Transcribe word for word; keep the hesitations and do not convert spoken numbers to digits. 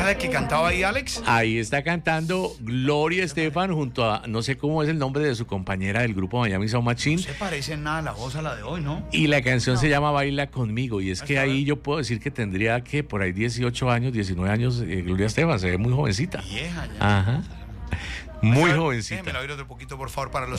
la que cantaba ahí, Alex? Ahí está cantando Gloria Estefan junto a, no sé cómo es el nombre de su compañera del grupo Miami Sound Machine. No se parece en nada la voz a la de hoy, ¿no? Y la canción No. se llama Baila Conmigo. Y es que ahí yo puedo decir que tendría que por ahí dieciocho años, diecinueve años, eh, Gloria Estefan, se ve muy jovencita. Vieja ya. Ajá. Muy Déjeme jovencita. oír otro poquito, por favor, para los